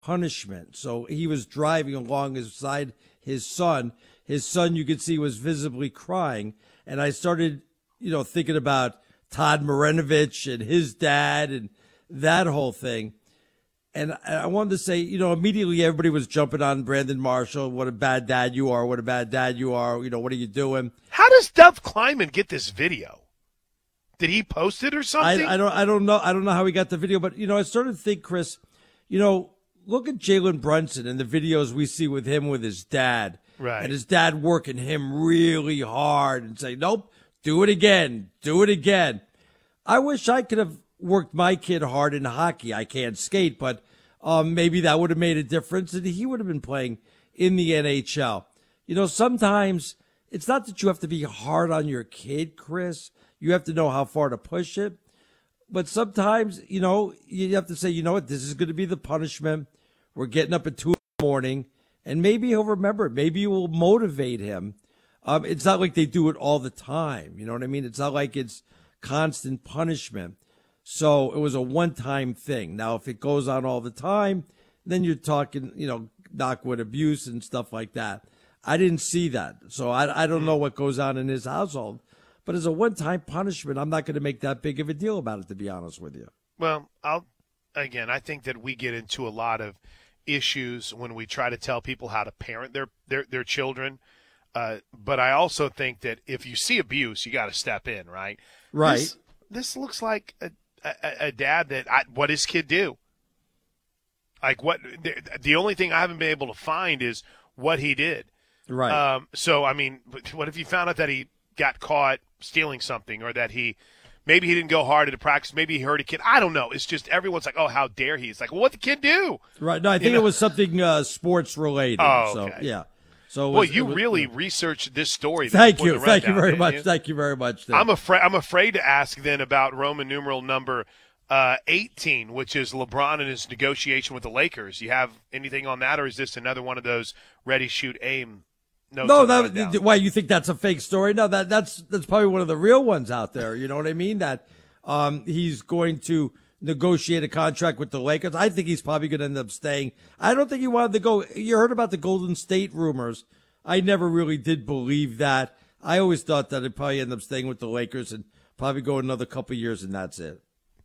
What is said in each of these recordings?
punishment. So he was driving along beside his son. His son, you could see, was visibly crying. And I started, thinking about Todd Marinovich and his dad and that whole thing. And I wanted to say, immediately everybody was jumping on Brandon Marshall. What a bad dad you are. What a bad dad you are. What are you doing? How does Duff Kleiman get this video? Did he post it or something? I don't know. I don't know how he got the video, but I started to think, Chris, look at Jalen Brunson and the videos we see with him with his dad. Right. And his dad working him really hard and say, nope, do it again. Do it again. I wish I could have worked my kid hard in hockey. I can't skate, but maybe that would have made a difference and he would have been playing in the NHL. Sometimes it's not that you have to be hard on your kid, Chris. You have to know how far to push it. But sometimes, you have to say, this is going to be the punishment. We're getting up at 2 a.m. and maybe he'll remember it. Maybe it will motivate him. It's not like they do it all the time. You know what I mean? It's not like it's constant punishment. So it was a one-time thing. Now, if it goes on all the time, then you're talking, knockwood abuse and stuff like that. I didn't see that. So I don't know what goes on in his household. But as a one-time punishment, I'm not going to make that big of a deal about it, to be honest with you. Well, I think that we get into a lot of issues when we try to tell people how to parent their children. But I also think that if you see abuse, you got to step in, right? Right. This looks like a dad that what does kid do? Like what? The only thing I haven't been able to find is what he did. Right. So I mean, what if you found out that he got caught stealing something, or that maybe he didn't go hard at the practice, maybe he hurt a kid? I don't know. It's just everyone's like, oh, how dare he? It's like, well, what'd the kid do? Right. No, I think it was something sports related. Oh, okay. So, yeah. So you really researched this story. Thank you very much. Thank you very much. I'm afraid to ask then about Roman numeral number 18, which is LeBron and his negotiation with the Lakers. You have anything on that, or is this another one of those ready, shoot, aim? No, why you think that's a fake story? No, that's probably one of the real ones out there. You know what I mean? That he's going to negotiate a contract with the Lakers. I think he's probably going to end up staying. I don't think he wanted to go. You heard about the Golden State rumors. I never really did believe that. I always thought that he'd probably end up staying with the Lakers and probably go another couple of years, and that's it.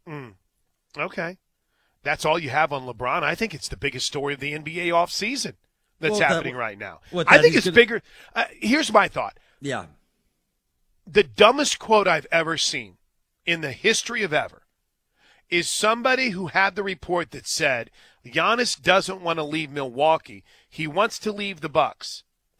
Okay. That's all you have on LeBron. I think it's the biggest story of the NBA offseason that's happening right now. I think it's bigger. Here's my thought. Yeah. The dumbest quote I've ever seen in the history of ever is somebody who had the report that said Giannis doesn't want to leave Milwaukee. He wants to leave the Bucks.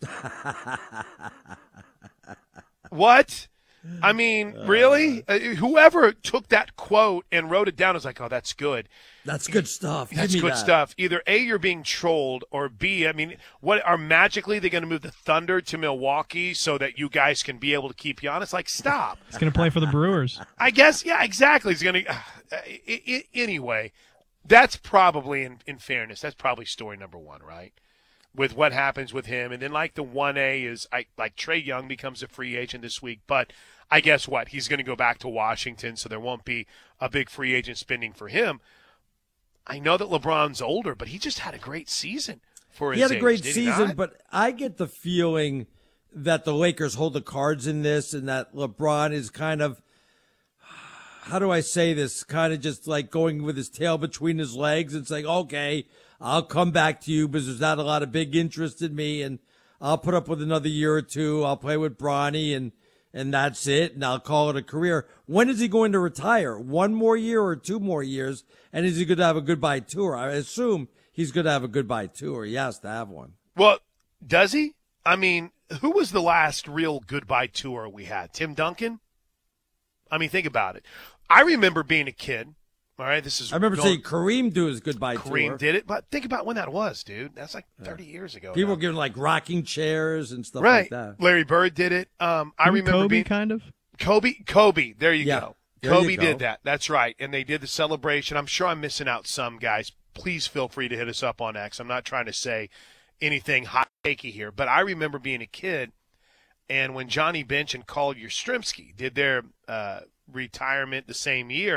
What? I mean, really? Whoever took that quote and wrote it down is like, oh, that's good. That's good stuff. That's good stuff. Either A, you're being trolled, or B, I mean, what are magically they going to move the Thunder to Milwaukee so that you guys can be able to keep Giannis? Like, stop. He's going to play for the Brewers. I guess, yeah, exactly. He's going to anyway, that's probably, in fairness, that's probably story number one, right? With what happens with him. And then, like, the 1A is, like, Trae Young becomes a free agent this week. But I guess what? He's going to go back to Washington, so there won't be a big free agent spending for him. I know that LeBron's older, but he just had a great season for his age. He had a great season, but I get the feeling that the Lakers hold the cards in this and that LeBron is kind of, how do I say this, kind of just like going with his tail between his legs and saying, okay, I'll come back to you because there's not a lot of big interest in me, and I'll put up with another year or two. I'll play with Bronny, and that's it, and I'll call it a career. When is he going to retire? 1 more year or 2 more years? And is he going to have a goodbye tour? I assume he's going to have a goodbye tour. He has to have one. Well, does he? I mean, who was the last real goodbye tour we had? Tim Duncan? I mean, think about it. I remember being a kid. All right, I remember seeing Kareem do his goodbye tour. Kareem did it, but think about when that was, dude. That's like 30 years ago. People were giving like rocking chairs and stuff like that. Larry Bird did it. I remember Kobe kind of. Kobe. There you go. Kobe go. did that. That's right. And they did the celebration. I'm sure I'm missing out some guys. Please feel free to hit us up on X. I'm not trying to say anything hot takey here, but I remember being a kid, and when Johnny Bench and Carl Yastrzemski did their retirement the same year,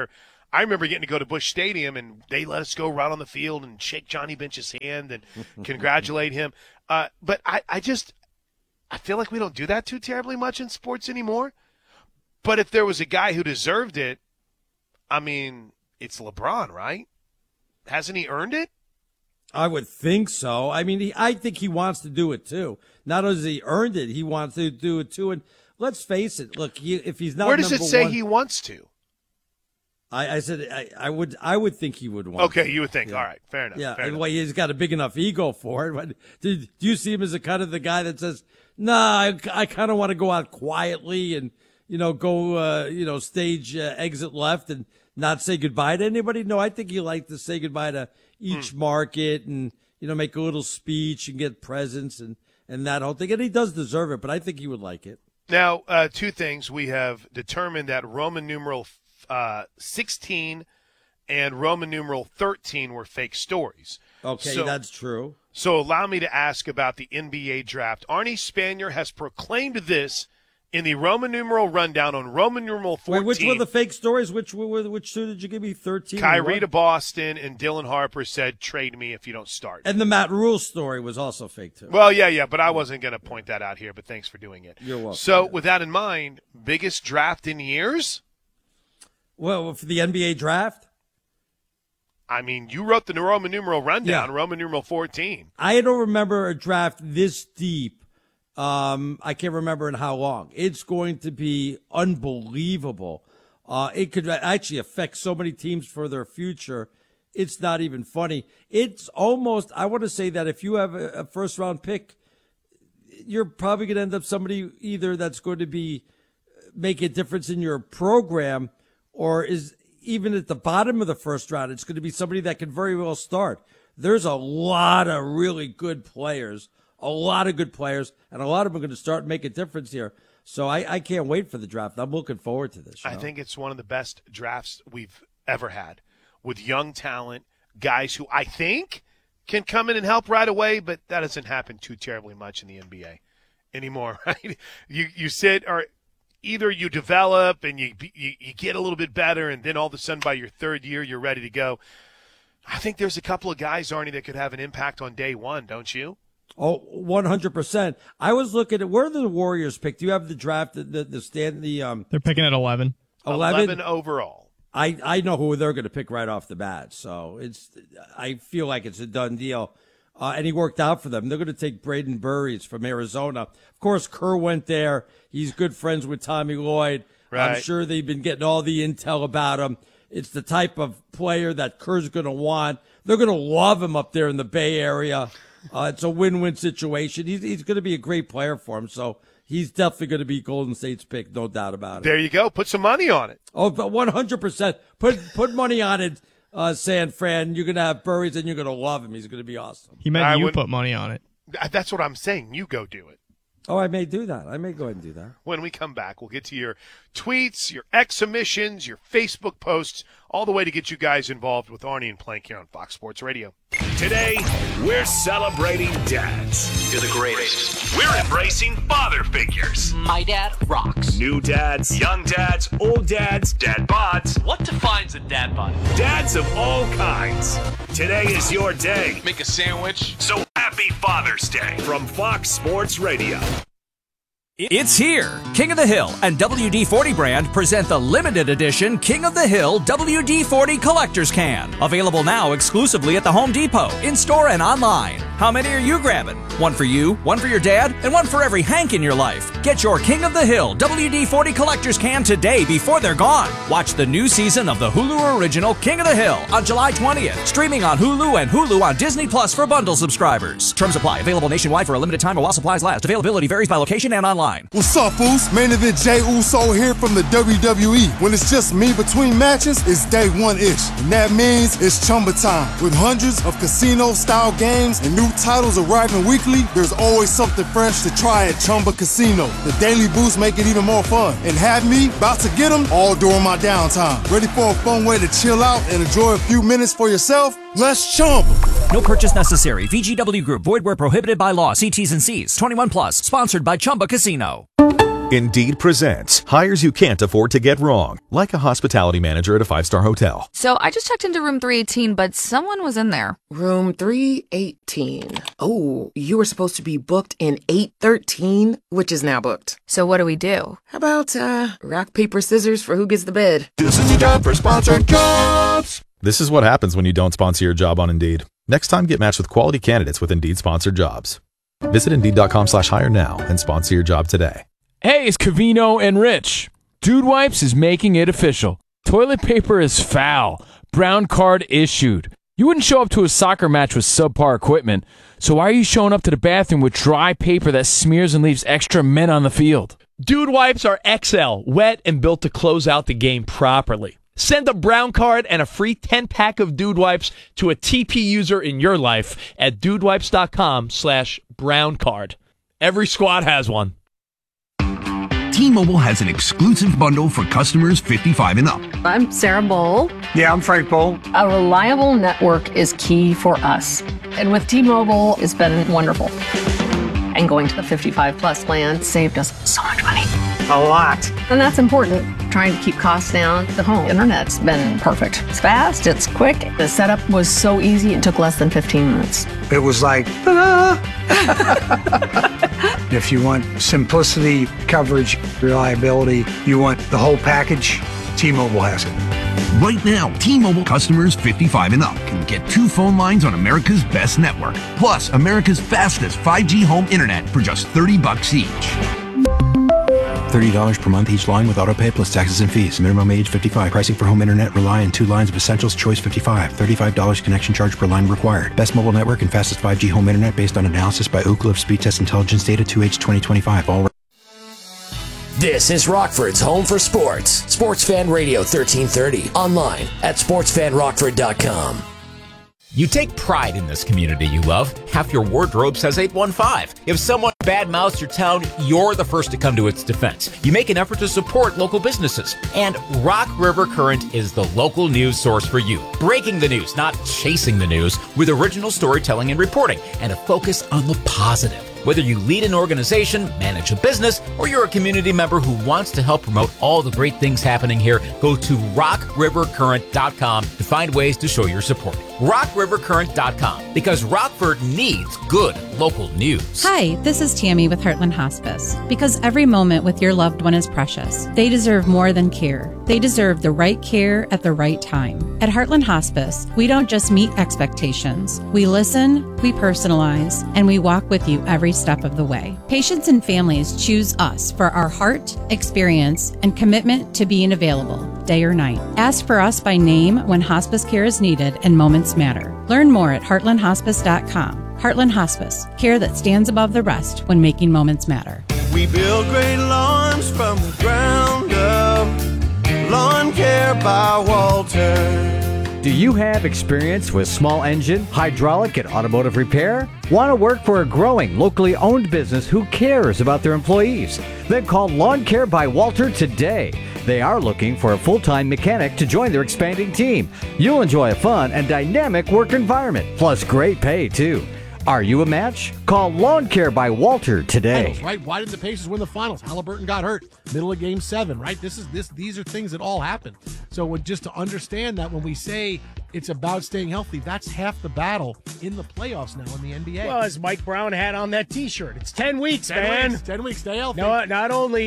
I remember getting to go to Busch Stadium, and they let us go right on the field and shake Johnny Bench's hand and congratulate him. But I feel like we don't do that too terribly much in sports anymore. But if there was a guy who deserved it, I mean, it's LeBron, right? Hasn't he earned it? I would think so. I mean, I think he wants to do it too. Not only has he earned it, he wants to do it too. And let's face it. Look, if he's not, where does it say one, he wants to? I said I would think he would want. Okay, to. you would think. Yeah. All right, fair enough. Yeah, fair enough. well, he's got a big enough ego for it. But do you see him as a kind of the guy that says, "Nah, I kind of want to go out quietly and go stage exit left and not say goodbye to anybody"? No, I think he likes to say goodbye to each market and make a little speech and get presents and that whole thing. And he does deserve it, but I think he would like it. Now, two things. We have determined that Roman numeral 16 and Roman numeral 13 were fake stories. Okay, so, that's true. So allow me to ask about the NBA draft. Arnie Spanier has proclaimed this in the Roman numeral rundown on Roman numeral 14. Wait, which were the fake stories? Which two did you give me? 13? Kyrie to Boston, and Dylan Harper said, "Trade me if you don't start." And the Matt Rule story was also fake too. Well, yeah, but I wasn't going to point that out here, but thanks for doing it. You're welcome. So with that in mind, biggest draft in years? Well, for the NBA draft? I mean, you wrote the Roman numeral rundown, Yeah. Roman numeral 14. I don't remember a draft this deep. I can't remember in how long. It's going to be unbelievable. It could actually affect so many teams for their future. It's not even funny. It's almost, I want to say that if you have a first round pick, you're probably going to end up somebody either that's going to make a difference in your program, or is even at the bottom of the first round, it's going to be somebody that can very well start. There's a lot of really good players. And a lot of them are going to start and make a difference here. So I can't wait for the draft. I'm looking forward to this. I think it's one of the best drafts we've ever had, with young talent, guys who I think can come in and help right away, but that doesn't happen too terribly much in the NBA anymore, right? You sit, or either you develop and you get a little bit better, and then all of a sudden by your third year you're ready to go. I think there's a couple of guys, Arnie, that could have an impact on day one, don't you? Oh, 100%. I was looking at where are the Warriors picked. Do you have the draft, the stand, They're picking at 11. 11 overall. I know who they're going to pick right off the bat. So I feel like it's a done deal. And he worked out for them. They're going to take Braden Burries from Arizona. Of course, Kerr went there. He's good friends with Tommy Lloyd. Right. I'm sure they've been getting all the intel about him. It's the type of player that Kerr's going to want. They're going to love him up there in the Bay Area. It's a win-win situation. He's going to be a great player for him. So he's definitely going to be Golden State's pick, no doubt about it. There you go. Put some money on it. Oh, but 100%. Put money on it, San Fran. You're going to have Burries, and you're going to love him. He's going to be awesome. He meant you put money on it. That's what I'm saying. You go do it. Oh, I may do that. I may go ahead and do that. When we come back, we'll get to your tweets, your exhibitions, your Facebook posts, all the way to get you guys involved with Arnie and Plank here on Fox Sports Radio. Today, we're celebrating dads. You're the greatest. We're embracing father figures. My dad rocks. New dads, young dads, old dads, dad bods, What defines a dad bod? dads of all kinds. Today is your day. Make a sandwich. So happy Father's Day from Fox Sports Radio. It's here. King of the Hill and WD-40 brand present the limited edition King of the Hill WD-40 Collector's Can. Available now exclusively at the Home Depot, in-store and online. How many are you grabbing? One for you, one for your dad, and one for every Hank in your life. Get your King of the Hill WD-40 Collector's Can today before they're gone. Watch the new season of the Hulu original King of the Hill on July 20th. Streaming on Hulu and Hulu on Disney Plus for bundle subscribers. Terms apply. Available nationwide for a limited time while supplies last. Availability varies by location and online. What's up, Foos? Main event Jey Uso here from the WWE. When it's just me between matches, it's day one-ish. And that means it's Chumba time. With hundreds of casino-style games and new titles arriving weekly, there's always something fresh to try at Chumba Casino. The daily boosts make it even more fun. And have me about to get them all during my downtime. Ready for a fun way to chill out and enjoy a few minutes for yourself? Let's Chumba. No purchase necessary. VGW Group. Void where prohibited by law. See T's and C's. 21 plus. Sponsored by Chumba Casino. Indeed presents hires you can't afford to get wrong, like a hospitality manager at a 5-star hotel. So I just checked into room 318, but someone was in there. Room 318. Oh, you were supposed to be booked in 813, which is now booked. So what do we do? How about, rock, paper, scissors for who gets the bid? This is your job for sponsored jobs. This is what happens when you don't sponsor your job on Indeed. Next time, get matched with quality candidates with Indeed sponsored jobs. Visit Indeed.com/hire now and sponsor your job today. Hey, it's Covino and Rich. Dude Wipes is making it official. Toilet paper is foul. Brown card issued. You wouldn't show up to a soccer match with subpar equipment, so why are you showing up to the bathroom with dry paper that smears and leaves extra men on the field? Dude Wipes are XL, wet and built to close out the game properly. Send a brown card and a free 10-pack of Dude Wipes to a TP user in your life at dudewipes.com/brown card. Every squad has one. T-Mobile has an exclusive bundle for customers 55 and up. I'm Sarah Bowl. Yeah, I'm Frank Bowl. A reliable network is key for us. And with T-Mobile, it's been wonderful. And going to the 55-plus plan saved us so much money. A lot. And that's important. Trying to keep costs down. The home internet's been perfect. It's fast, it's quick. The setup was so easy, it took less than 15 minutes. It was like, ta-da! If you want simplicity, coverage, reliability, you want the whole package, T-Mobile has it. Right now, T-Mobile customers 55 and up can get 2 phone lines on America's best network, plus America's fastest 5G home internet for just $30 each. $30 per month each line with autopay plus taxes and fees. Minimum age 55. Pricing for home internet rely on 2 lines of Essentials Choice 55. $35 connection charge per line required. Best mobile network and fastest 5G home internet based on analysis by Ookla of Speed Test Intelligence data 2H 2025. All This is Rockford's home for sports. Sports Fan Radio 1330. Online at sportsfanrockford.com. You take pride in this community you love. Half your wardrobe says 815. If someone badmouths your town, you're the first to come to its defense. You make an effort to support local businesses. And Rock River Current is the local news source for you. Breaking the news, not chasing the news, with original storytelling and reporting, and a focus on the positive. Whether you lead an organization, manage a business, or you're a community member who wants to help promote all the great things happening here, go to rockrivercurrent.com to find ways to show your support. rockrivercurrent.com, because Rockford needs good local news. Hi, this is Tammy with Heartland Hospice. Because every moment with your loved one is precious. They deserve more than care. They deserve the right care at the right time. At Heartland Hospice, we don't just meet expectations. We listen, we personalize, and we walk with you every step of the way. Patients and families choose us for our heart, experience, and commitment to being available day or night. Ask for us by name when hospice care is needed and moments matter. Learn more at heartlandhospice.com. Heartland Hospice, care that stands above the rest when making moments matter. We build great lawns from the ground up. Lawn Care by Walter. Do you have experience with small engine, hydraulic, and automotive repair? Want to work for a growing, locally owned business who cares about their employees? Then call Lawn Care by Walter today. They are looking for a full-time mechanic to join their expanding team. You'll enjoy a fun and dynamic work environment, plus great pay, too. Are you a match? Call Lawn Care by Walter today. Finals, right? Why did the Pacers win the finals? Halliburton got hurt middle of Game 7, right? These are things that all happen. So just to understand that when we say it's about staying healthy, that's half the battle in the playoffs now in the NBA. Well, as Mike Brown had on that T-shirt, it's 10 weeks, man. 10 weeks, stay healthy. No, not only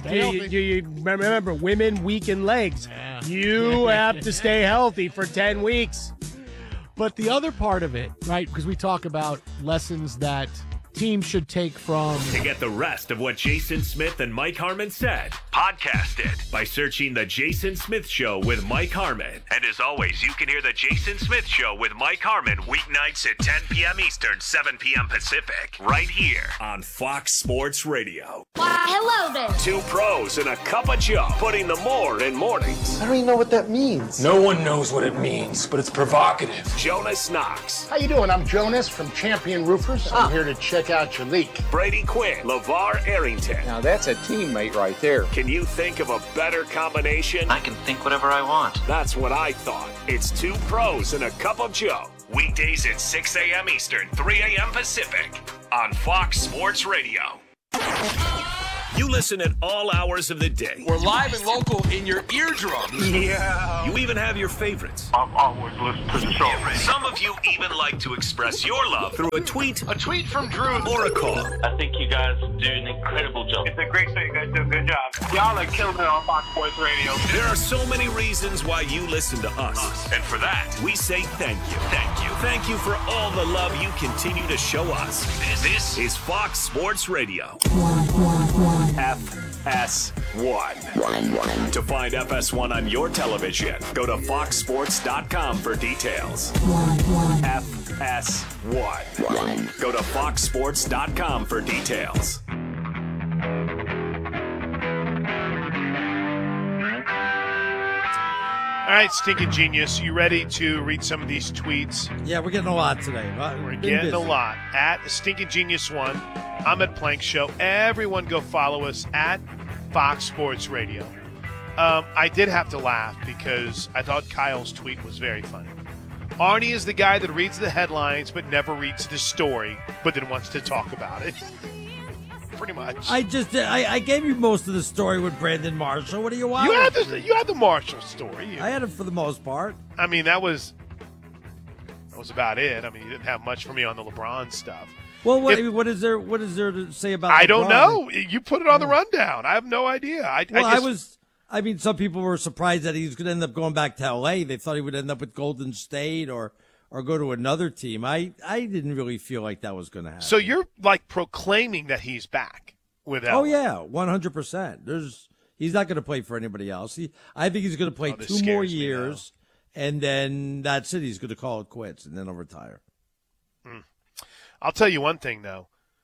do you remember women weaken legs, you have to stay healthy for 10 weeks. But the other part of it, right, because we talk about lessons that teams should take from... To get the rest of what Jason Smith and Mike Harmon said, podcast it by searching The Jason Smith Show with Mike Harmon. And as always, you can hear The Jason Smith Show with Mike Harmon weeknights at 10 p.m. Eastern, 7 p.m. Pacific, right here on Fox Sports Radio. Hello there. 2 pros and a cup of Joe, putting the more in mornings. I don't even know what that means. No one knows what it means, but it's provocative. Jonas Knox. How you doing? I'm Jonas from Champion Roofers. I'm here to check out your leak. Brady Quinn. LeVar Arrington. Now that's a teammate right there. Can you think of a better combination? I can think whatever I want. That's what I thought. It's 2 pros and a cup of Joe. Weekdays at 6 a.m. Eastern, 3 a.m. Pacific on Fox Sports Radio. You listen at all hours of the day. We're live and local in your eardrums. Yeah. You even have your favorites. I've always listened to the show. Some of you even like to express your love through a tweet. A tweet from Drew. Or a call. I think you guys do an incredible job. It's a great show. You guys do a good job. Y'all are killing it on Fox Sports Radio. There are so many reasons why you listen to us. And for that, we say thank you. Thank you. Thank you for all the love you continue to show us. This is Fox Sports Radio. FS1. To find FS1 on your television, go to foxsports.com for details. FS1. Go to foxsports.com for details. All right, Stinking Genius, you ready to read some of these tweets? Yeah, we're getting a lot today. We're getting a lot. At Stinking Genius 1, I'm at Plank Show. Everyone go follow us at Fox Sports Radio. I did have to laugh because I thought Kyle's tweet was very funny. Arnie is the guy that reads the headlines but never reads the story, but then wants to talk about it. Pretty much. I gave you most of the story with Brandon Marshall. What do you want? You had the Marshall story. I had it for the most part. I mean, that was about it. I mean, you didn't have much for me on the LeBron stuff. Well, what is there to say about I LeBron? don't know. You put it on the rundown. I have no idea. I mean, some people were surprised that he was going to end up going back to L.A. They thought he would end up with Golden State or go to another team. I didn't really feel like that was going to happen. So you're like proclaiming that he's back with LA. Oh, yeah, 100%. He's not going to play for anybody else. I think he's going to play 2 more years, and then that's it. He's going to call it quits, and then he'll retire. I'll tell you one thing, though.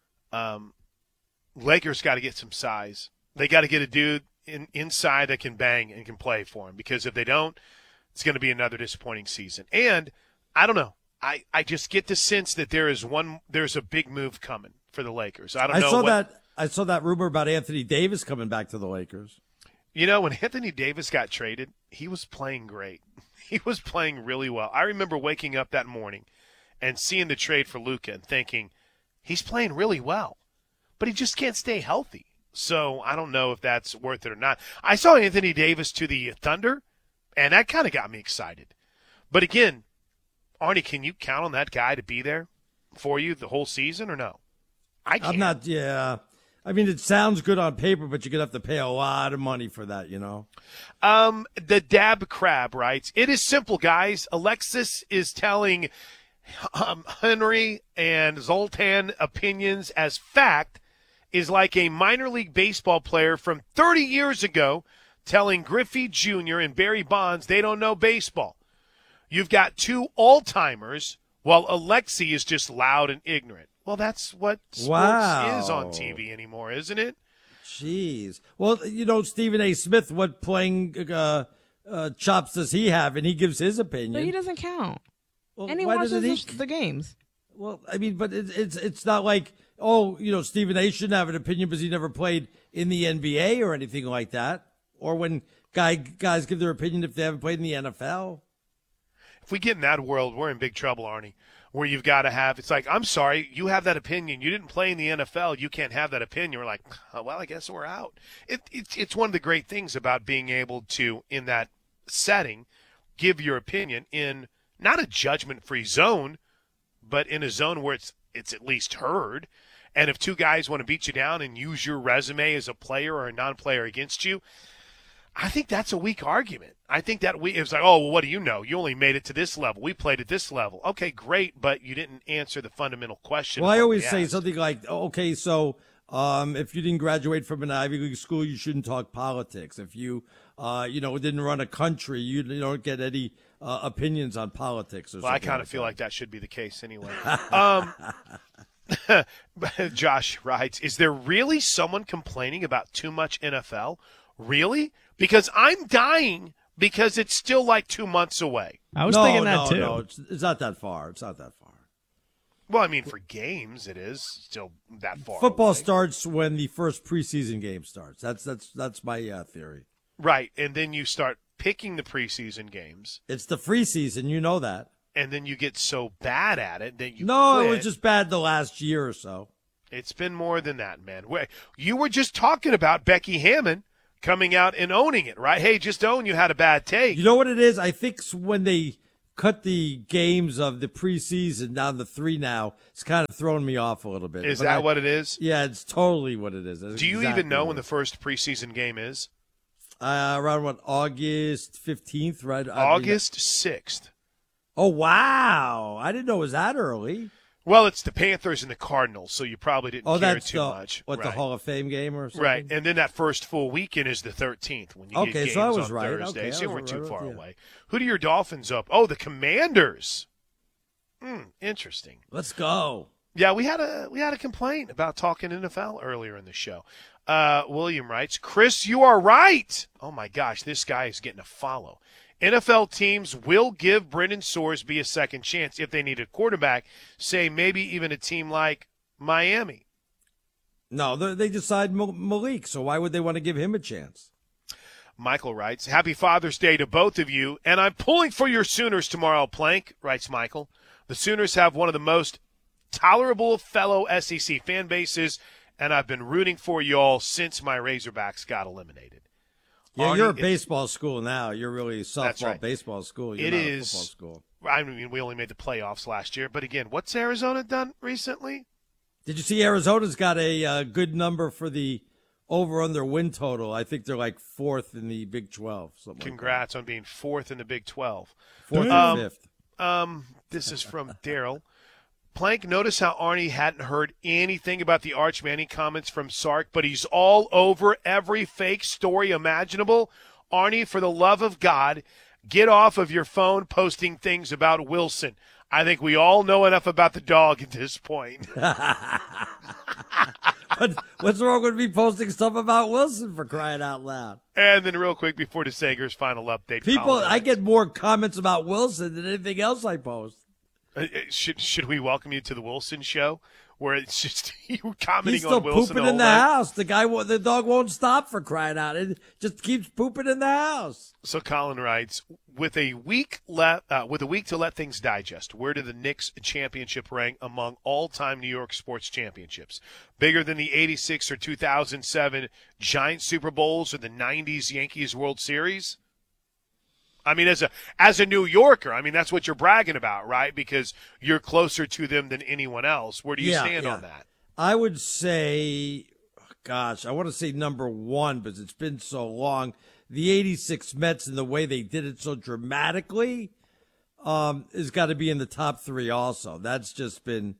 Lakers got to get some size. They got to get a dude inside that can bang and can play for him, because if they don't, it's going to be another disappointing season. And I don't know. I just get the sense that there's a big move coming for the Lakers. I saw that rumor about Anthony Davis coming back to the Lakers. You know, when Anthony Davis got traded, he was playing great. He was playing really well. I remember waking up that morning and seeing the trade for Luka and thinking, he's playing really well, but he just can't stay healthy. So I don't know if that's worth it or not. I saw Anthony Davis to the Thunder, and that kind of got me excited. But again, Arnie, can you count on that guy to be there for you the whole season or no? I can't. I'm not, yeah. I mean, it sounds good on paper, but you're going to have to pay a lot of money for that, you know? The Dab Crab writes, it is simple, guys. Alexis is telling Henry and Zoltan opinions as fact is like a minor league baseball player from 30 years ago telling Griffey Jr. and Barry Bonds they don't know baseball. You've got 2 all-timers while Alexi is just loud and ignorant. Well, that's what sports is on TV anymore, isn't it? Jeez. Well, you know, Stephen A. Smith, what playing chops does he have? And he gives his opinion. But he doesn't count. Well, and he watches the games. Well, I mean, but it's not like, oh, you know, Stephen A. shouldn't have an opinion because he never played in the NBA or anything like that. Or when guys give their opinion if they haven't played in the NFL. If we get in that world, we're in big trouble, Arnie, where you've got to have – it's like, I'm sorry, you have that opinion. You didn't play in the NFL. You can't have that opinion. We're like, oh, well, I guess we're out. It's one of the great things about being able to, in that setting, give your opinion in not a judgment-free zone, but in a zone where it's at least heard. And if 2 guys want to beat you down and use your resume as a player or a non-player against you, I think that's a weak argument. I think that it's like, oh, well, what do you know? You only made it to this level. We played at this level. Okay, great, but you didn't answer the fundamental question. Well, I always say something like, okay, so if you didn't graduate from an Ivy League school, you shouldn't talk politics. If you, didn't run a country, you don't get any opinions on politics. Or well, I kind of feel like that should be the case anyway. Josh writes, is there really someone complaining about too much NFL? Really? Because I'm dying because it's still like 2 months away. I was thinking that too. No, it's not that far. It's not that far. Well, I mean, for games, it is still that far. Football away. Starts when the first preseason game starts. That's my theory. Right, and then you start picking the preseason games. It's the free season, you know that. And then you get so bad at it that you No, quit. it was just bad the last year or so. It's been more than that, man. You were just talking about Becky Hammon coming out and owning it, right? Hey, just own you had a bad take. You know what it is? I think when they cut the games of the preseason down to 3 now, it's kind of throwing me off a little bit. Is that what it is? Yeah, it's totally what it is. Do you even know when the first preseason game is? Around August 15th, right? August 6th. Oh, wow. I didn't know it was that early. Well, it's the Panthers and the Cardinals, so you probably didn't care that's too much. What, the Hall of Fame game or something? Right, and then that first full weekend is the 13th when you get games so I was on right. Thursday, so you weren't too far yeah. away. Who do your Dolphins up? Oh, the Commanders. Interesting. Let's go. Yeah, we had a complaint about talking NFL earlier in the show. William writes, Chris, you are right. Oh, my gosh, this guy is getting a follow. NFL teams will give Brendan Sorsby a second chance if they need a quarterback, say maybe even a team like Miami. No, they decide Malik, so why would they want to give him a chance? Michael writes, Happy Father's Day to both of you, and I'm pulling for your Sooners tomorrow, Plank, writes Michael. The Sooners have one of the most tolerable fellow SEC fan bases, and I've been rooting for you all since my Razorbacks got eliminated. Yeah, Arnie, you're a baseball school now. You're really a softball right. baseball school. You're It not is. a football school. I mean, we only made the playoffs last year, but again, what's Arizona done recently? Did you see Arizona's got a good number for the over-under win total? I think they're like 4th in the Big 12. Congrats on being 4th in the Big 12. 4th and 5th. This is from Daryl. Plank, notice how Arnie hadn't heard anything about the Arch Manning comments from Sark, but he's all over every fake story imaginable. Arnie, for the love of God, get off of your phone posting things about Wilson. I think we all know enough about the dog at this point. What's wrong with me posting stuff about Wilson, for crying out loud? And then real quick before DeSager's final update. I get more comments about Wilson than anything else I post. Should we welcome you to the Wilson show, where it's just you commenting He's still on Wilson? pooping in the house. The dog won't stop, for crying out. It just keeps pooping in the house. So Colin writes, with a week to let things digest, where do the Knicks championship rank among all-time New York sports championships? Bigger than the 86 or 2007 Giant Super Bowls or the 90s Yankees World Series? I mean, as a New Yorker, I mean, that's what you're bragging about, right? Because you're closer to them than anyone else. Where do you stand on that? I would say, gosh, I want to say number 1, because it's been so long. The 86 Mets and the way they did it so dramatically has got to be in the top 3 also. That's just been,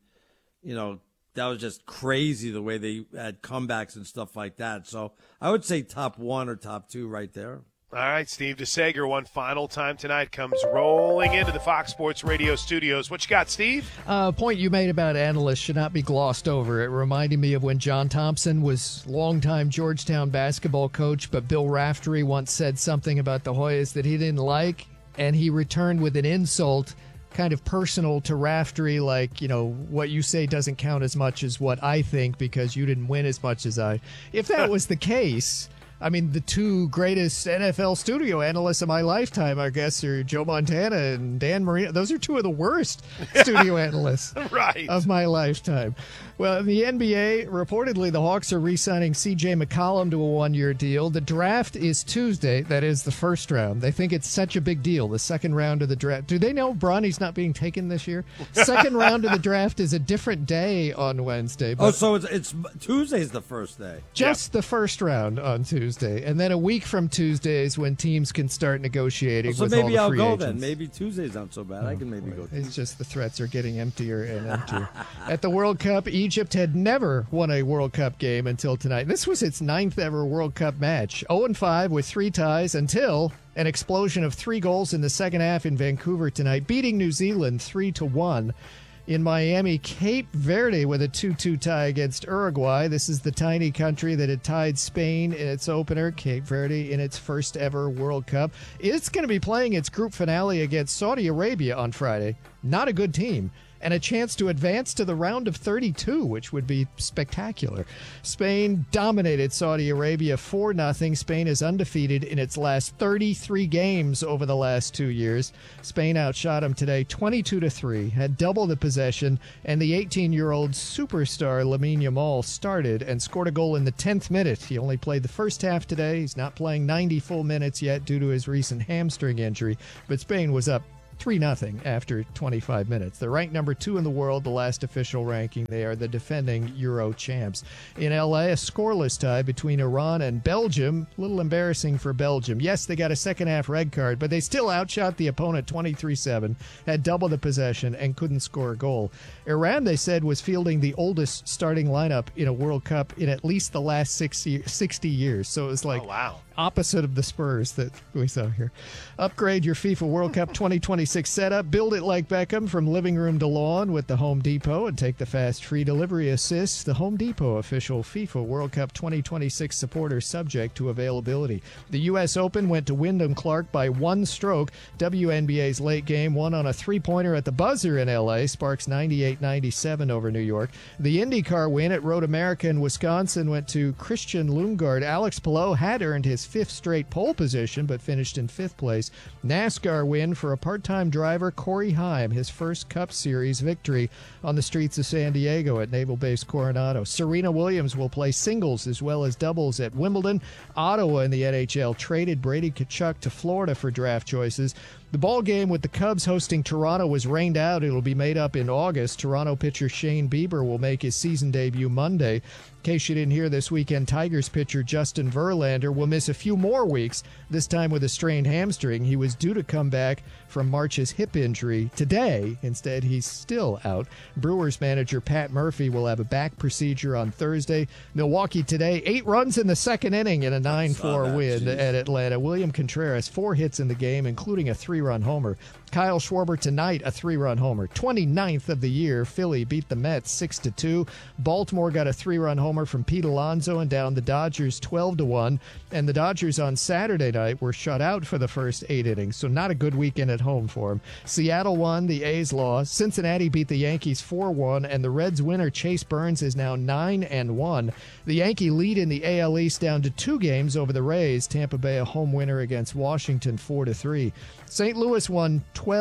that was just crazy the way they had comebacks and stuff like that. So I would say top 1 or top 2 right there. All right, Steve DeSager, one final time tonight, comes rolling into the Fox Sports Radio studios. What you got, Steve? Point you made about analysts should not be glossed over. It reminded me of when John Thompson was longtime Georgetown basketball coach, but Bill Raftery once said something about the Hoyas that he didn't like, and he returned with an insult kind of personal to Raftery, like, what you say doesn't count as much as what I think because you didn't win as much as I. If that was the case, I mean, the 2 greatest NFL studio analysts of my lifetime, I guess, are Joe Montana and Dan Marino. Those are 2 of the worst studio analysts of my lifetime. Well, in the NBA, reportedly the Hawks are re-signing C.J. McCollum to a 1-year deal. The draft is Tuesday. That is the first round. They think it's such a big deal, the second round of the draft. Do they know Bronny's not being taken this year? Second round of the draft is a different day on Wednesday. So it's Tuesday's the first day. Just the first round on Tuesday. And then a week from Tuesday is when teams can start negotiating with all the free agents. So maybe I'll go then. Maybe Tuesday's not so bad. I can maybe go. It's just the threats are getting emptier and emptier. At the World Cup, Egypt had never won a World Cup game until tonight. This was its 9th ever World Cup match. 0-5 with 3 ties until an explosion of 3 goals in the second half in Vancouver tonight, beating New Zealand 3-1. In Miami, Cape Verde with a 2-2 tie against Uruguay. This is the tiny country that had tied Spain in its opener. Cape Verde in its first ever World Cup. It's going to be playing its group finale against Saudi Arabia on Friday. Not a good team. and a chance to advance to the round of 32, which would be spectacular. Spain dominated Saudi Arabia 4-0. Spain is undefeated in its last 33 games over the last 2 years. Spain outshot them today 22-3, had double the possession, and the 18-year-old superstar Lamine Yamal started and scored a goal in the 10th minute. He only played the first half today. He's not playing 90 full minutes yet due to his recent hamstring injury, but Spain was up 3-0 after 25 minutes. They're ranked number 2 in the world, the last official ranking. They are the defending Euro champs. In L.A., a scoreless tie between Iran and Belgium. A little embarrassing for Belgium. Yes, they got a second-half red card, but they still outshot the opponent 23-7, had double the possession, and couldn't score a goal. Iran, they said, was fielding the oldest starting lineup in a World Cup in at least the last 60 years. So it was like opposite of the Spurs that we saw here. Upgrade your FIFA World Cup 2026 setup. Build it like Beckham from living room to lawn with the Home Depot and take the fast free delivery assist. The Home Depot official FIFA World Cup 2026 supporter, subject to availability. The U.S. Open went to Wyndham Clark by 1 stroke. WNBA's late game won on a three-pointer at the buzzer in L.A. Sparks 98-97 over New York. The IndyCar win at Road America in Wisconsin went to Christian Lundgaard. Alex Palou had earned his 5th straight pole position, but finished in 5th place. NASCAR win for a part-time driver, Corey Heim, his first Cup Series victory on the streets of San Diego at Naval Base Coronado. Serena Williams will play singles as well as doubles at Wimbledon. Ottawa in the NHL traded Brady Tkachuk to Florida for draft choices. The ball game with the Cubs hosting Toronto was rained out. It'll be made up in August. Toronto pitcher Shane Bieber will make his season debut Monday. In case you didn't hear this weekend, Tigers pitcher Justin Verlander will miss a few more weeks, this time with a strained hamstring. He was due to come back from March's hip injury today. Instead, he's still out. Brewers manager Pat Murphy will have a back procedure on Thursday. Milwaukee today, 8 runs in the second inning in a 9-4 win at Atlanta. William Contreras, 4 hits in the game, including a 3-run homer. Kyle Schwarber tonight, a 3-run homer. 29th of the year, Philly beat the Mets 6-2. Baltimore got a 3-run homer from Pete Alonso and down the Dodgers 12-1. And the Dodgers on Saturday night were shut out for the first 8 innings, so not a good weekend at home for them. Seattle won, the A's lost. Cincinnati beat the Yankees 4-1, and the Reds winner Chase Burns is now 9-1. The Yankee lead in the AL East down to 2 games over the Rays. Tampa Bay a home winner against Washington 4-3. St. Louis won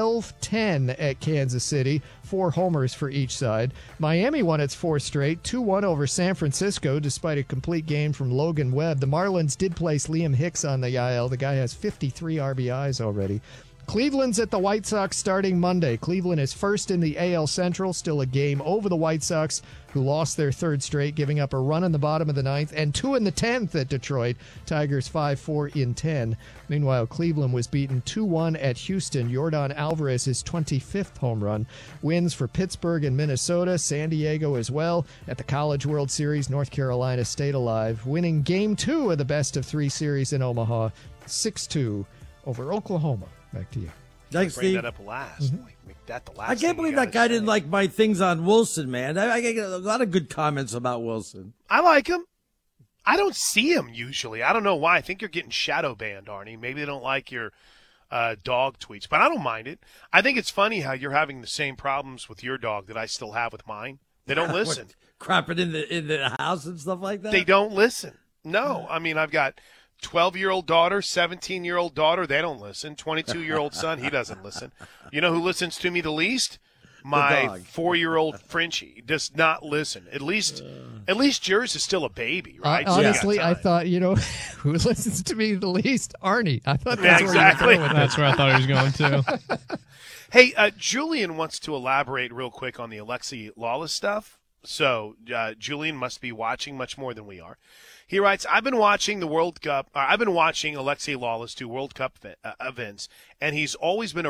12-10 at Kansas City, 4 homers for each side. Miami won its 4th straight, 2-1 over San Francisco, despite a complete game from Logan Webb. The Marlins did place Liam Hicks on the IL. The guy has 53 RBIs already. Cleveland's at the White Sox starting Monday. Cleveland is first in the AL Central, still a game over the White Sox, who lost their 3rd straight, giving up a run in the bottom of the 9th and 2 in the 10th at Detroit. Tigers 5-4 in 10. Meanwhile, Cleveland was beaten 2-1 at Houston. Yordan Alvarez's 25th home run. Wins for Pittsburgh and Minnesota, San Diego as well. At the College World Series, North Carolina stayed alive, winning Game 2 of the best-of-3 series in Omaha, 6-2 over Oklahoma. Back to you. Thanks, Bring Steve. that up last. Make that the last. I can't believe that guy didn't like my things on Wilson, man. I get a lot of good comments about Wilson. I like him. I don't see him usually. I don't know why. I think you're getting shadow banned, Arnie. Maybe they don't like your dog tweets, but I don't mind it. I think it's funny how you're having the same problems with your dog that I still have with mine. They don't listen. Crapping in the house and stuff like that? They don't listen. No. I mean, I've got 12-year-old daughter, 17-year-old daughter, they don't listen. 22-year-old son, he doesn't listen. You know who listens to me the least? My 4-year-old Frenchie does not listen. At least yours is still a baby, right? Honestly, I thought, who listens to me the least? Arnie. I thought that's exactly. That's where I thought he was going to. Hey, Julian wants to elaborate real quick on the Alexi Lawless stuff. So Julian must be watching much more than we are. He writes, I've been watching the World Cup. I've been watching Alexi Lawless do World Cup events, and he's always been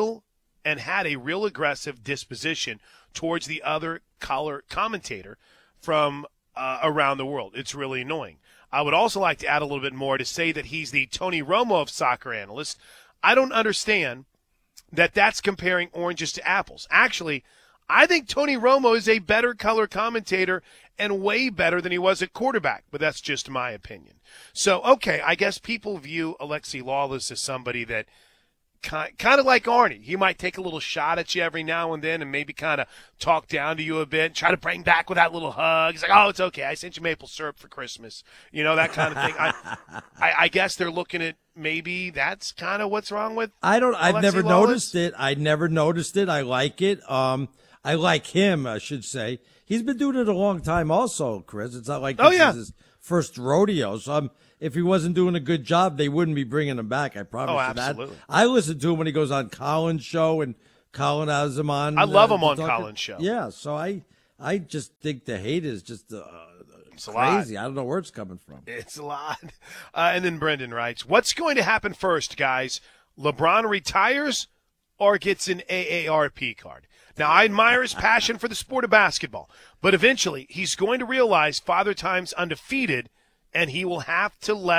had a real aggressive disposition towards the other color commentator from around the world. It's really annoying. I would also like to add a little bit more to say that he's the Tony Romo of soccer analysts. I don't understand that that's comparing oranges to apples. Actually, I think Tony Romo is a better color commentator and way better than he was at quarterback, but that's just my opinion. So, okay, I guess people view Alexi Lawless as somebody that kind of like Arnie. He might take a little shot at you every now and then and maybe kind of talk down to you a bit, try to bring back with that little hug. He's like, oh, it's okay. I sent you maple syrup for Christmas. You know, that kind of thing. I guess they're looking at maybe that's kind of what's wrong with I've never Lawless. noticed it. I never noticed it. I like it. I like him, I should say. He's been doing it a long time also, Chris. It's not like this is his first rodeo. So if he wasn't doing a good job, they wouldn't be bringing him back. I promise you that. Absolutely. I listen to him when he goes on Colin's show, and Colin has him on. I love him on Colin's show. Yeah, so I just think the hate is just it's crazy. A lot. I don't know where it's coming from. It's a lot. And then Brendan writes, what's going to happen first, guys? LeBron retires or gets an AARP card? Now, I admire his passion for the sport of basketball, but eventually he's going to realize Father Time's undefeated, and he will have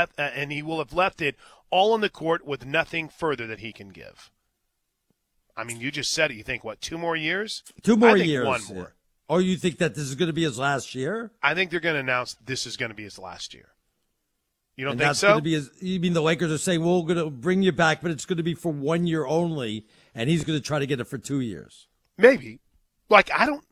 left it all on the court with nothing further that he can give. I mean, you just said it. You think, what, 2 more years? 2 more I think years. 1 more. Oh, you think that this is going to be his last year? I think they're going to announce this is going to be his last year. You don't and think that's so? Going to be you mean the Lakers are saying, well, we're going to bring you back, but it's going to be for 1 year only, and he's going to try to get it for 2 years? Maybe. Like,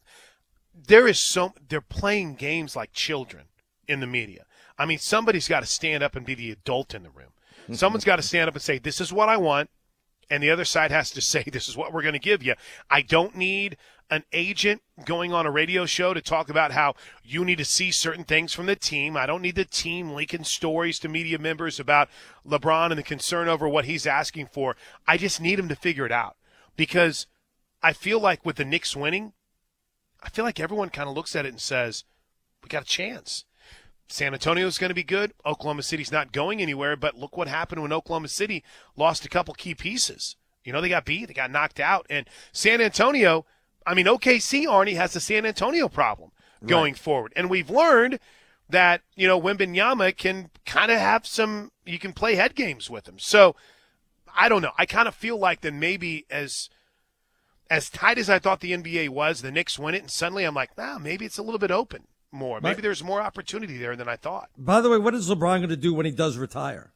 they're playing games like children in the media. I mean, somebody's got to stand up and be the adult in the room. Someone's got to stand up and say, this is what I want, and the other side has to say, this is what we're going to give you. I don't need an agent going on a radio show to talk about how you need to see certain things from the team. I don't need the team leaking stories to media members about LeBron and the concern over what he's asking for. I just need him to figure it out, because I feel like with the Knicks winning, I feel like everyone kind of looks at it and says, we got a chance. San Antonio's going to be good. Oklahoma City's not going anywhere, but look what happened when Oklahoma City lost a couple key pieces. You know, they got beat, they got knocked out. And San Antonio, I mean, OKC, Arnie, has the San Antonio problem going forward. And we've learned that, you know, Wembanyama can kind of have you can play head games with him. So, I don't know. I kind of feel like that maybe as tight as I thought the NBA was, the Knicks win it, and suddenly I'm like, maybe it's a little bit open more. Maybe there's more opportunity there than I thought. By the way, what is LeBron going to do when he does retire?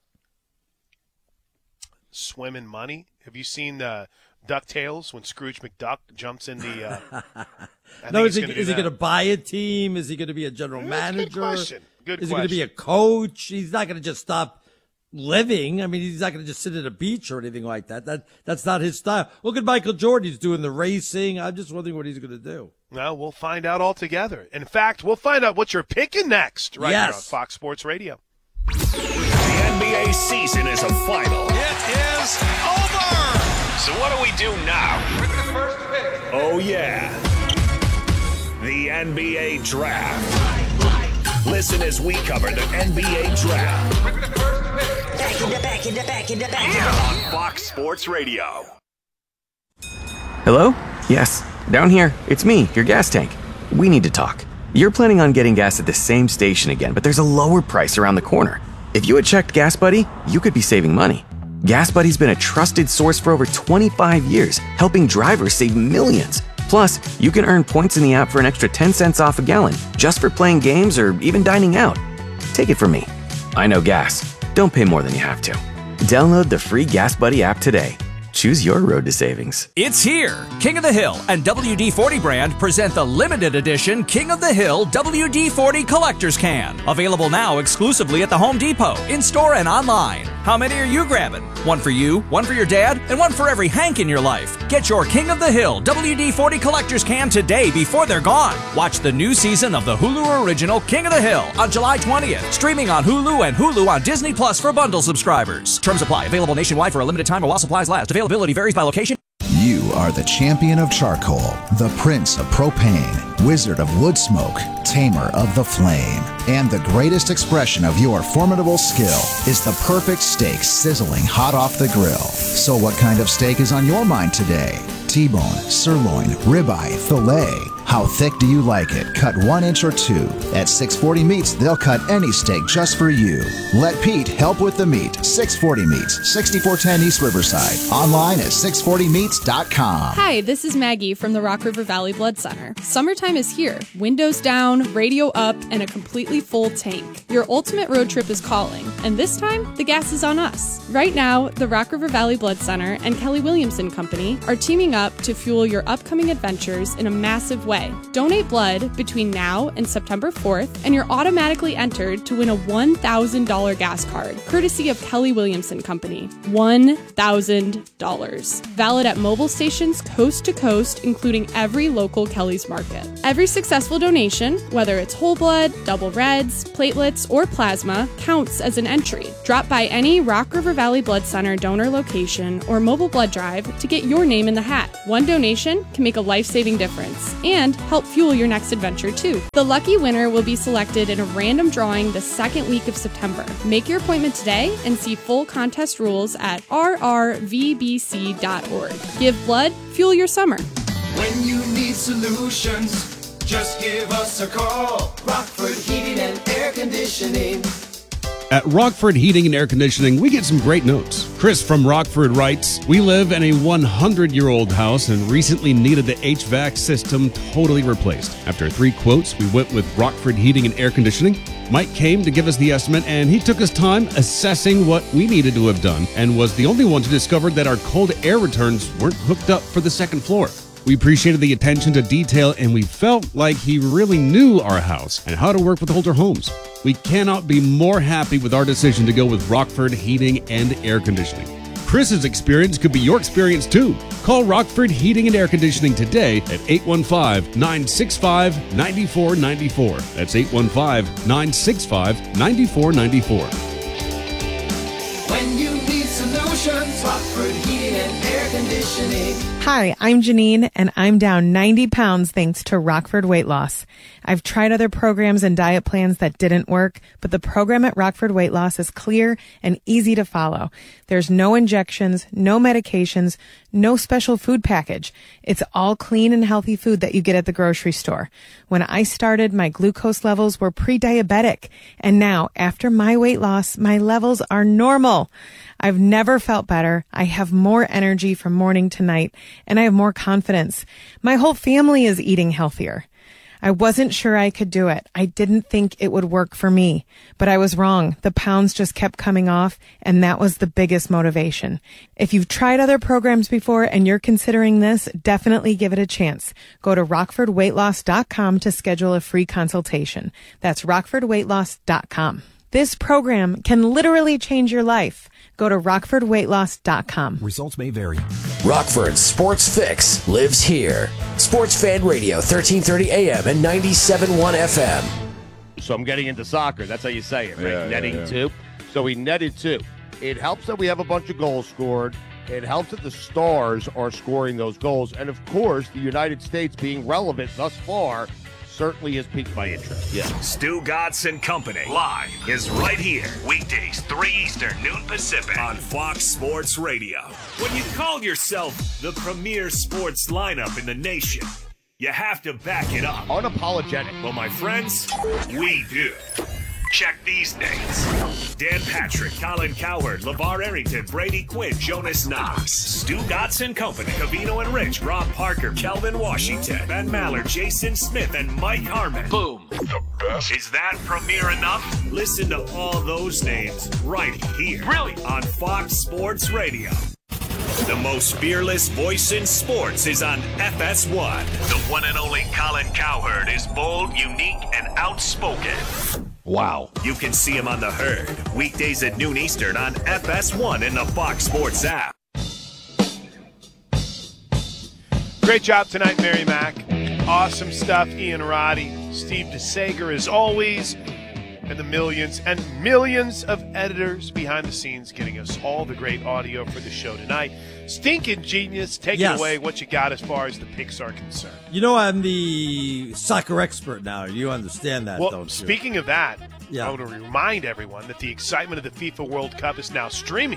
Swim in money. Have you seen DuckTales when Scrooge McDuck jumps in the No, is he going to buy a team? Is he going to be a general manager? Good question. Is he going to be a coach? He's not going to just stop living. I mean, he's not going to just sit at a beach or anything like that. That's not his style. Look at Michael Jordan. He's doing the racing. I'm just wondering what he's going to do. Well, we'll find out all together. In fact, we'll find out what you're picking next here on Fox Sports Radio. The NBA season is a final. It is over. So what do we do now? With the first pick. Oh, yeah. The NBA Draft. Listen as we cover the NBA Draft. With the first pick. Back in the on Fox Sports Radio. Hello? Yes, down here. It's me, your gas tank. We need to talk. You're planning on getting gas at the same station again, but there's a lower price around the corner. If you had checked Gas Buddy, you could be saving money. Gas Buddy's been a trusted source for over 25 years, helping drivers save millions. Plus, you can earn points in the app for an extra 10 cents off a gallon, just for playing games or even dining out. Take it from me. I know gas. Don't pay more than you have to. Download the free Gas Buddy app today. Choose your road to savings. It's here. King of the Hill and WD-40 brand present the limited edition King of the Hill WD-40 Collector's Can. Available now exclusively at the Home Depot, in-store and online. How many are you grabbing? One for you, one for your dad, and one for every Hank in your life. Get your King of the Hill WD-40 Collector's Can today before they're gone. Watch the new season of the Hulu original King of the Hill on July 20th. Streaming on Hulu and Hulu on Disney Plus for bundle subscribers. Terms apply. Available nationwide for a limited time or while supplies last. Availability varies by location. You are the champion of charcoal, the prince of propane, wizard of wood smoke, tamer of the flame. And the greatest expression of your formidable skill is the perfect steak sizzling hot off the grill. So what kind of steak is on your mind today? T-bone, sirloin, ribeye, filet, How thick do you like it? Cut 1 inch or 2. At 640 Meats, they'll cut any steak just for you. Let Pete help with the meat. 640 Meats, 6410 East Riverside. Online at 640meats.com. Hi, this is Maggie from the Rock River Valley Blood Center. Summertime is here. Windows down, radio up, and a completely full tank. Your ultimate road trip is calling, and this time, the gas is on us. Right now, the Rock River Valley Blood Center and Kelly Williamson Company are teaming up to fuel your upcoming adventures in a massive way. Donate blood between now and September 4th, and you're automatically entered to win a $1,000 gas card, courtesy of Kelly Williamson Company. $1,000. Valid at mobile stations coast to coast, including every local Kelly's Market. Every successful donation, whether it's whole blood, double reds, platelets, or plasma, counts as an entry. Drop by any Rock River Valley Blood Center donor location or mobile blood drive to get your name in the hat. One donation can make a life-saving difference and help fuel your next adventure too. The lucky winner will be selected in a random drawing the second week of September. Make your appointment today and see full contest rules at rrvbc.org. Give blood, fuel your summer. When you need solutions, just give us a call. Rockford Heating and Air Conditioning. At Rockford Heating and Air Conditioning, we get some great notes. Chris from Rockford writes, "We live in a 100-year-old house and recently needed the HVAC system totally replaced. After 3 quotes, we went with Rockford Heating and Air Conditioning. Mike came to give us the estimate, and he took his time assessing what we needed to have done and was the only one to discover that our cold air returns weren't hooked up for the second floor. We appreciated the attention to detail, and we felt like he really knew our house and how to work with older homes. We cannot be more happy with our decision to go with Rockford Heating and Air Conditioning. Chris's experience could be your experience too. Call Rockford Heating and Air Conditioning today at 815-965-9494. That's 815-965-9494. When you need solutions, Rockford Heating and Air Conditioning. Hi, I'm Janine, and I'm down 90 pounds thanks to Rockford Weight Loss. I've tried other programs and diet plans that didn't work, but the program at Rockford Weight Loss is clear and easy to follow. There's no injections, no medications, no special food package. It's all clean and healthy food that you get at the grocery store. When I started, my glucose levels were pre-diabetic, and now, after my weight loss, my levels are normal. I've never felt better. I have more energy from morning to night, and I have more confidence. My whole family is eating healthier. I wasn't sure I could do it. I didn't think it would work for me, but I was wrong. The pounds just kept coming off, and that was the biggest motivation. If you've tried other programs before and you're considering this, definitely give it a chance. Go to rockfordweightloss.com to schedule a free consultation. That's rockfordweightloss.com. This program can literally change your life. Go to rockfordweightloss.com. Results may vary. Rockford's Sports Fix lives here. Sports Fan Radio, 1330 AM and 97.1 FM. So I'm getting into soccer. That's how you say it, right? Netting 2. So we netted 2. It helps that we have a bunch of goals scored. It helps that the stars are scoring those goals. And, of course, the United States being relevant thus far certainly has piqued my interest. Yeah. Stu Godson Company live is right here. Weekdays, 3 Eastern, noon Pacific on Fox Sports Radio. When you call yourself the premier sports lineup in the nation, you have to back it up. Unapologetic. Well, my friends, we do. Check these names: Dan Patrick, Colin Cowherd, LeVar Arrington, Brady Quinn, Jonas Knox, Stu Godson Company, Covino and Rich, Rob Parker, Kelvin Washington, Ben Maller, Jason Smith, and Mike Harmon. Boom. The best. Is that premier enough? Listen to all those names right here. Really? On Fox Sports Radio. The most fearless voice in sports is on FS1. The one and only Colin Cowherd is bold, unique, and outspoken. Wow. You can see him on The Herd, weekdays at noon Eastern on FS1 in the Fox Sports app. Great job tonight, Mary Mack. Awesome stuff, Ian Roddy, Steve DeSager, as always, and the millions and millions of editors behind the scenes getting us all the great audio for the show tonight. Stinking genius, take it away what you got as far as the picks are concerned. You know I'm the soccer expert now. You understand that, well, don't you? Speaking of that, I want to remind everyone that the excitement of the FIFA World Cup is now streaming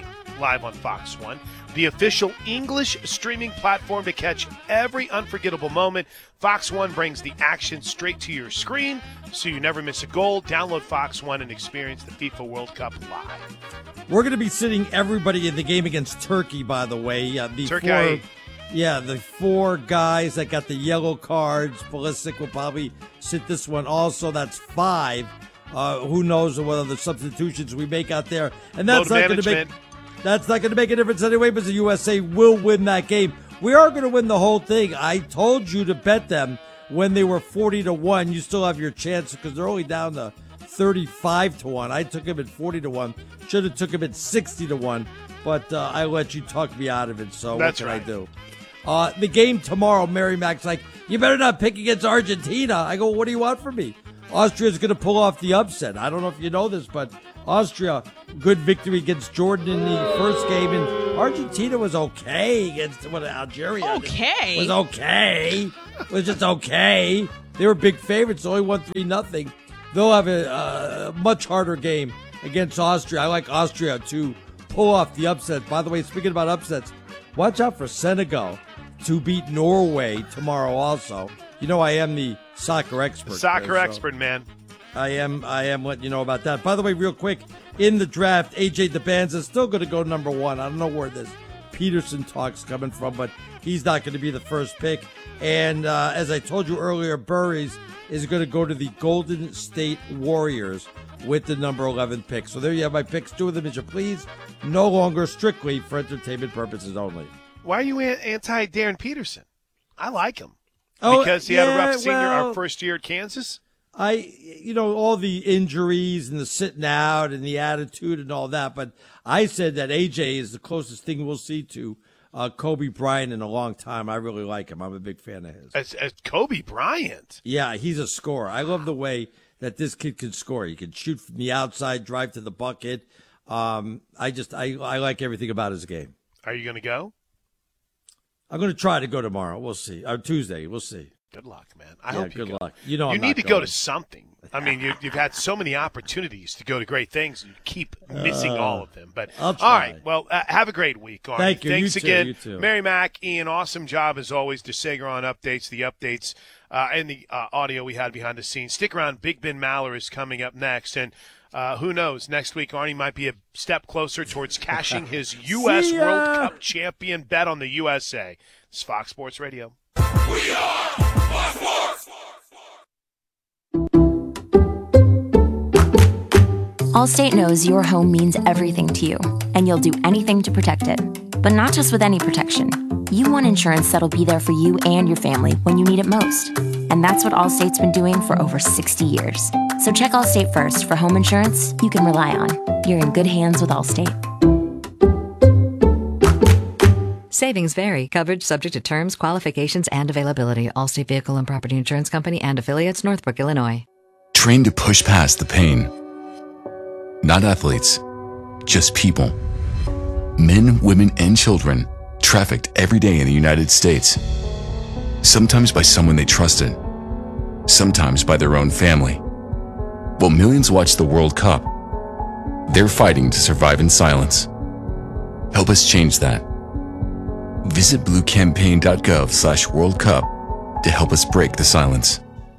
live on Fox 1, the official English streaming platform to catch every unforgettable moment. Fox 1 brings the action straight to your screen, so you never miss a goal. Download Fox 1 and experience the FIFA World Cup live. We're going to be sitting everybody in the game against Turkey, by the way. The four guys that got the yellow cards. Pulisic will probably sit this one also. That's 5. Who knows what other substitutions we make out there. And that's not going to make a difference anyway, because the USA will win that game. We are going to win the whole thing. I told you to bet them when they were 40-1. You still have your chance because they're only down to 35-1. I took him at 40-1. Should have took him at 60-1, but I let you talk me out of it. So that's what can right. I do? The game tomorrow, Mary Mac's like, you better not pick against Argentina. I go, what do you want from me? Austria's going to pull off the upset. I don't know if you know this, but Austria, good victory against Jordan in the first game, and Argentina was okay against Algeria. Okay. Was okay. Was just okay. They were big favorites. Only won 3-0. They'll have a much harder game against Austria. I like Austria to pull off the upset. By the way, speaking about upsets, watch out for Senegal to beat Norway tomorrow also. You know I am the soccer expert. Expert, man. I am letting you know about that. By the way, real quick, in the draft, AJ DeBanza is still going to go number 1. I don't know where this Peterson talk's coming from, but he's not going to be the first pick. And as I told you earlier, Burries is going to go to the Golden State Warriors with the number 11 pick. So there you have my picks. 2 of them as you please. No longer strictly for entertainment purposes only. Why are you anti-Darren Peterson? I like him. Because he had a rough our first year at Kansas? All the injuries and the sitting out and the attitude and all that. But I said that AJ is the closest thing we'll see to Kobe Bryant in a long time. I really like him. I'm a big fan of his. As Kobe Bryant? Yeah, he's a scorer. I love the way that this kid can score. He can shoot from the outside, drive to the bucket. I like everything about his game. Are you going to go? I'm going to try to go tomorrow. We'll see. Tuesday. We'll see. Good luck, man. I hope you good go. luck. You need to go to something. I mean, you've had so many opportunities to go to great things, and you keep missing all of them. But I'll try. All right, well, have a great week, Arnie. Thank you. Thanks You too, again, you too. Mary Mac, Ian. Awesome job as always. DeSager on updates, the updates, and the audio we had behind the scenes. Stick around. Big Ben Maller is coming up next, and who knows? Next week, Arnie might be a step closer towards cashing his U.S. World Cup champion bet on the USA. It's Fox Sports Radio. We are Fox Sports. Allstate knows your home means everything to you, and you'll do anything to protect it. But not just with any protection. You want insurance that'll be there for you and your family when you need it most. And that's what Allstate's been doing for over 60 years. So check Allstate first for home insurance you can rely on. You're in good hands with Allstate. Savings vary. Coverage subject to terms, qualifications, and availability. Allstate Vehicle and Property Insurance Company and affiliates, Northbrook, Illinois. Trained to push past the pain. Not athletes, just people. Men, women, and children trafficked every day in the United States. Sometimes by someone they trusted. Sometimes by their own family. While millions watch the World Cup, they're fighting to survive in silence. Help us change that. Visit bluecampaign.gov/World Cup to help us break the silence.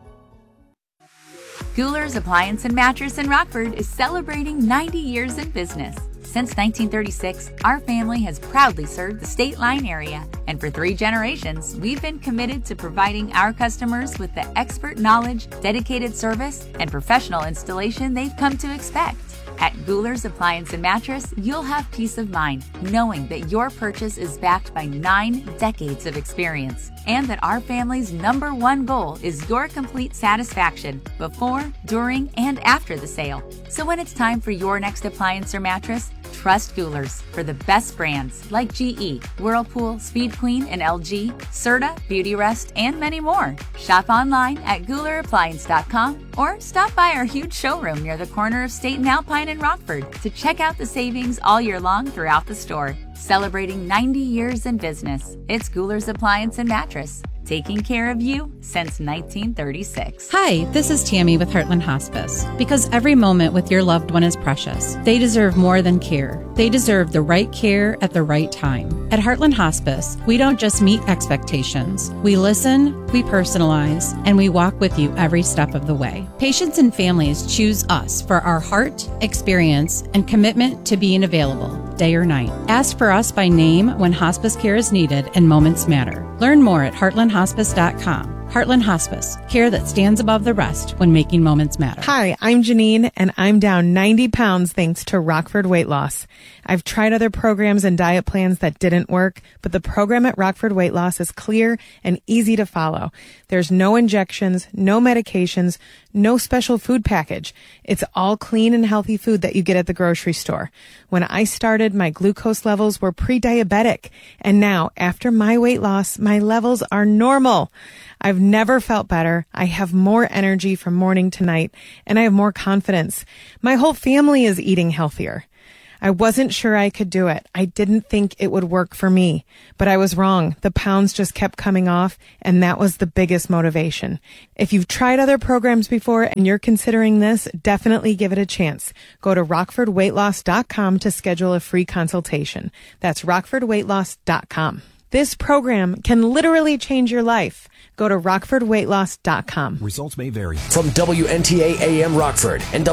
Guler's Appliance and Mattress in Rockford is celebrating 90 years in business. Since 1936, our family has proudly served the State Line area, and for 3 generations, we've been committed to providing our customers with the expert knowledge, dedicated service, and professional installation they've come to expect. At Guler's Appliance and Mattress, you'll have peace of mind knowing that your purchase is backed by 9 decades of experience and that our family's #1 goal is your complete satisfaction before, during, and after the sale. So when it's time for your next appliance or mattress, trust Guler's for the best brands like GE, Whirlpool, Speed Queen, and LG, Serta, Beautyrest, and many more. Shop online at GulerAppliance.com or stop by our huge showroom near the corner of State and Alpine in Rockford to check out the savings all year long throughout the store. Celebrating 90 years in business, it's Guler's Appliance and Mattress. taking care of you since 1936. Hi, this is Tammy with Heartland Hospice. Because every moment with your loved one is precious, they deserve more than care. They deserve the right care at the right time. At Heartland Hospice, we don't just meet expectations. We listen, we personalize, and we walk with you every step of the way. Patients and families choose us for our heart, experience, and commitment to being available, day or night. Ask for us by name when hospice care is needed and moments matter. Learn more at heartlandhospice.com. Heartland Hospice, care that stands above the rest when making moments matter. Hi, I'm Janine, and I'm down 90 pounds thanks to Rockford Weight Loss. I've tried other programs and diet plans that didn't work, but the program at Rockford Weight Loss is clear and easy to follow. There's no injections, no medications, no special food package. It's all clean and healthy food that you get at the grocery store. When I started, my glucose levels were pre-diabetic, and now, after my weight loss, my levels are normal. I've never felt better. I have more energy from morning to night, and I have more confidence. My whole family is eating healthier. I wasn't sure I could do it. I didn't think it would work for me, but I was wrong. The pounds just kept coming off, and that was the biggest motivation. If you've tried other programs before and you're considering this, definitely give it a chance. Go to rockfordweightloss.com to schedule a free consultation. That's rockfordweightloss.com. This program can literally change your life. Go to rockfordweightloss.com. Results may vary. From WNTA AM Rockford and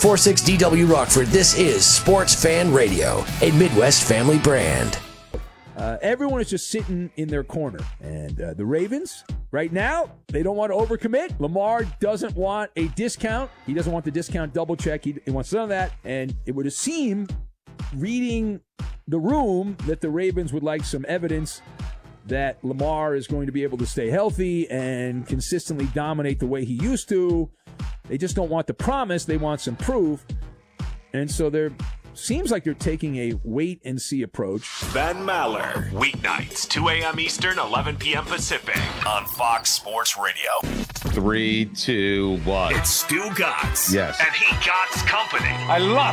W246DW Rockford, this is Sports Fan Radio, a Midwest family brand. Everyone is just sitting in their corner. And the Ravens, right now, they don't want to overcommit. Lamar doesn't want a discount. He doesn't want the discount double check. He wants none of that. And it would seem, reading the room, that the Ravens would like some evidence that Lamar is going to be able to stay healthy and consistently dominate the way he used to. They just don't want the promise. They want some proof. And so there seems like they're taking a wait-and-see approach. Ben Maller, weeknights, 2 a.m. Eastern, 11 p.m. Pacific, on Fox Sports Radio. 3, 2, 1. It's Stu Gatz. Yes. And he Gatz Company. I love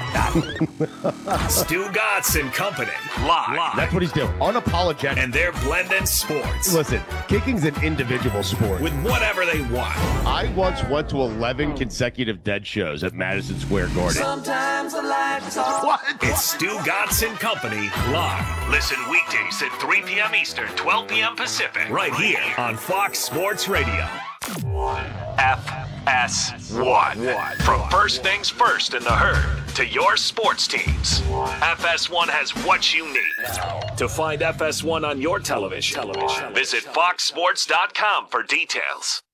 that. Stu Gatz and Company. Live. That's what he's doing. Unapologetic. And they're blending sports. Listen, kicking's an individual sport. With whatever they want. I once went to 11 consecutive Dead shows at Madison Square Garden. Sometimes I like to talk. What? It's Stu Gatz and Company live. Listen weekdays at 3 p.m. Eastern, 12 p.m. Pacific, right here on Fox Sports Radio. FS1. From first things first in the herd to your sports teams, FS1 has what you need. To find FS1 on your television, visit foxsports.com for details.